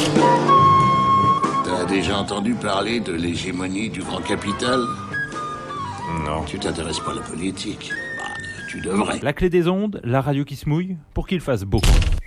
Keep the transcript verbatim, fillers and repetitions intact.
T'as déjà entendu parler de l'hégémonie du grand capital? Non. Tu t'intéresses pas à la politique? Bah, tu devrais. La clé des ondes, la radio qui se mouille, pour qu'il fasse beau.